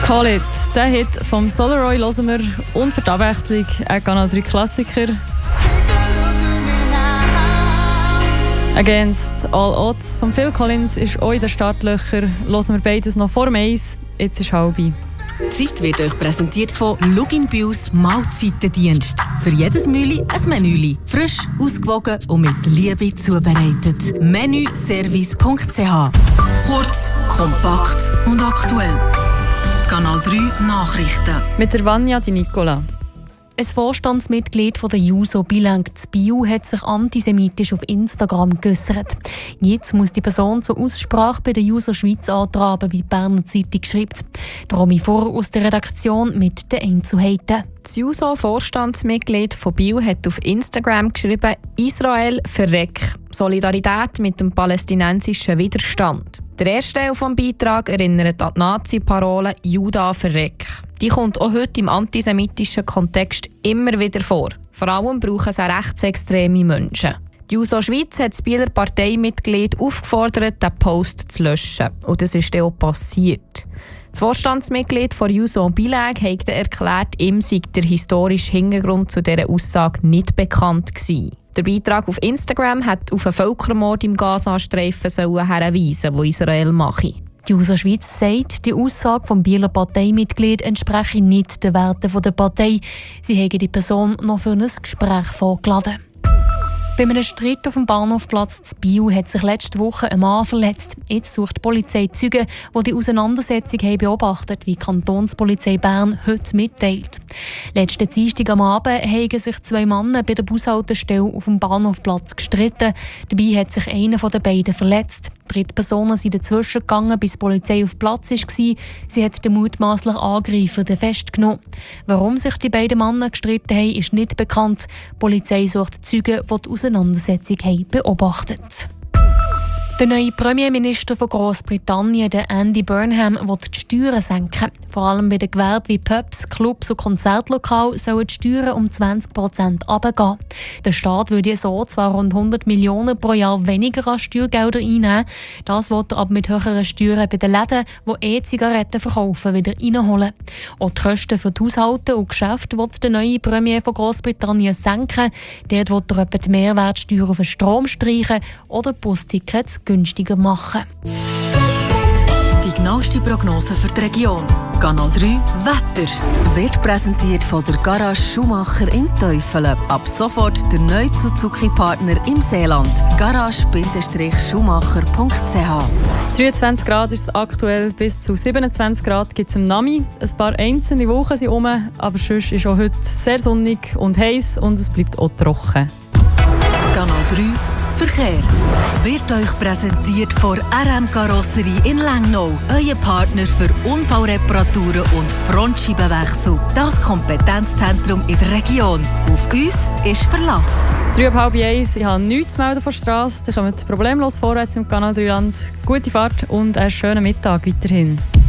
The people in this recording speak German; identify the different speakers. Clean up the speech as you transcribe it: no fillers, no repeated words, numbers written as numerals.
Speaker 1: Call It, den Hit vom Solaroy hören wir und für die Abwechslung ein Kanal 3 Klassiker. Against All Odds von Phil Collins ist auch in den Startlöchern. Hören wir beides noch vor dem Eis. Jetzt ist halbe.
Speaker 2: Die Zeit wird euch präsentiert von Lugin Bius Mahlzeitendienst. Für jedes Mühli ein Menüli. Frisch, ausgewogen und mit Liebe zubereitet. Menüservice.ch. Kurz, kompakt und aktuell. Kanal 3 Nachrichten.
Speaker 1: Mit der Vanja Di Nicola.
Speaker 3: Ein Vorstandsmitglied von der JUSO Bilang zu Biel hat sich antisemitisch auf Instagram geäussert. Jetzt muss die Person zur Aussprache bei der JUSO Schweiz antraben, wie die Berner Zeitung schreibt. Romy Vor aus der Redaktion mit den Einzelheiten.
Speaker 4: Das JUSO-Vorstandsmitglied von Biel hat auf Instagram geschrieben: Israel verreck. Solidarität mit dem palästinensischen Widerstand. Der erste Teil des Beitrags erinnert an die Nazi-Parole «Juda verreck». Die kommt auch heute im antisemitischen Kontext immer wieder vor. Vor allem brauchen es auch rechtsextreme Menschen. Die JUSO Schweiz hat das Bieler Parteimitglied aufgefordert, den Post zu löschen. Und das ist dann auch passiert. Das Vorstandsmitglied von JUSO Bilag hat erklärt, ihm sei der historische Hintergrund zu dieser Aussage nicht bekannt gewesen. Der Beitrag auf Instagram hat auf einen Völkermord im Gazastreifen hinweisen, den Israel mache.
Speaker 3: Die JUSO Schweiz sagt, die Aussage des Bieler Parteimitglied entspreche nicht den Werten der Partei. Sie haben die Person noch für ein Gespräch vorgeladen. Bei einem Streit auf dem Bahnhofplatz in Biel hat sich letzte Woche ein Mann verletzt. Jetzt sucht die Polizei Zeugen, die die Auseinandersetzung beobachtet, wie die Kantonspolizei Bern heute mitteilt. Letzten Dienstag am Abend haben sich zwei Männer bei der Bushaltestelle auf dem Bahnhofplatz gestritten. Dabei hat sich einer von den beiden verletzt. 3 Personen sind dazwischen gegangen, bis die Polizei auf Platz war. Sie hat den mutmaßlichen Angreifer festgenommen. Warum sich die beiden Männer gestritten haben, ist nicht bekannt. Die Polizei sucht Zeugen, die die Auseinandersetzung beobachtet haben. Der neue Premierminister von Großbritannien, Andy Burnham, will die Steuern senken. Vor allem bei den Gewerben wie Pubs, Clubs und Konzertlokalen sollen die Steuern um 20% runtergehen. Der Staat würde so zwar rund 100 Millionen pro Jahr weniger an Steuergelder einnehmen. Das will er aber mit höheren Steuern bei den Läden, die E-Zigaretten verkaufen, wieder reinholen. Auch die Kosten für die Haushalte und Geschäfte will der neue Premier von Großbritannien senken. Dort will er etwa die Mehrwertsteuer auf den Strom streichen oder Bustickets günstiger machen.
Speaker 2: Die genaueste Prognose für die Region. Kanal 3 Wetter wird präsentiert von der Garage Schumacher in Teufelen. Ab sofort der neue Suzuki-Partner im Seeland. Garage-schumacher.ch.
Speaker 1: 23 Grad ist es aktuell, bis zu 27 Grad gibt es im Nami. Ein paar einzelne Wochen sind um, aber sonst ist auch heute sehr sonnig und heiß und es bleibt auch trocken.
Speaker 2: Kanal 3 Verkehr wird euch präsentiert von RM Karosserie in Lengnau. Euer Partner für Unfallreparaturen und Frontscheibenwechsel. Das Kompetenzzentrum in der Region. Auf uns ist Verlass.
Speaker 1: 3:30. Ich habe nichts zu melden von der Straße. Ihr kommt problemlos vorwärts im Kanal 3 Land. Gute Fahrt und einen schönen Mittag weiterhin.